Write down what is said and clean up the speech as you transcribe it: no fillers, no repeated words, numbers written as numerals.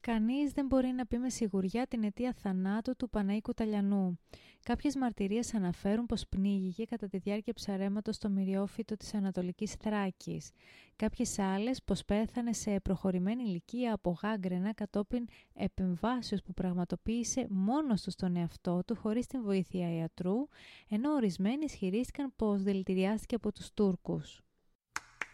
κανείς δεν μπορεί να πει με σιγουριά την αιτία θανάτου του Παναή Κουταλιανού. Κάποιες μαρτυρίες αναφέρουν πως πνίγηκε κατά τη διάρκεια ψαρέματος στο μυριόφυτο της Ανατολικής Θράκης. Κάποιες άλλες πως πέθανε σε προχωρημένη ηλικία από γάγκρενα κατόπιν επεμβάσεως που πραγματοποίησε μόνος του στον εαυτό του χωρίς την βοήθεια ιατρού, ενώ ορισμένοι ισχυρίστηκαν πως δηλητηριάστηκε από τους Τούρκους.